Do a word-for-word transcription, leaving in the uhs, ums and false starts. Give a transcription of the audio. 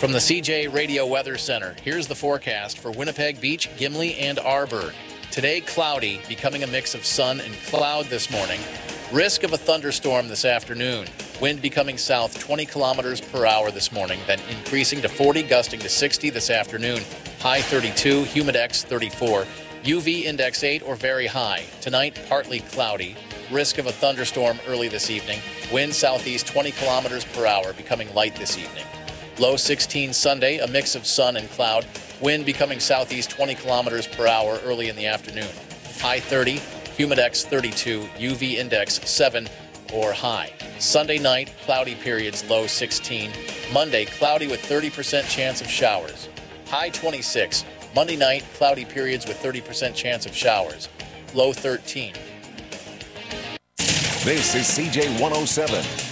From the C J Radio Weather Center, here's the forecast for Winnipeg Beach, Gimli, and Arborg. Today, cloudy, becoming a mix of sun and cloud this morning. Risk of a thunderstorm this afternoon. Wind becoming south twenty kilometers per hour this morning, then increasing to forty, gusting to sixty this afternoon. High thirty-two, humidex thirty-four. U V index eight or very high. Tonight, partly cloudy. Risk of a thunderstorm early this evening. Wind southeast twenty kilometers per hour, becoming light this evening. Low sixteen Sunday, a mix of sun and cloud. Wind becoming southeast twenty kilometers per hour early in the afternoon. High thirty, humidex thirty-two, U V index seven or high. Sunday night, cloudy periods, low sixteen. Monday, cloudy with thirty percent chance of showers. High twenty-six. Monday night, cloudy periods with thirty percent chance of showers. Low thirteen. This is C J one oh seven.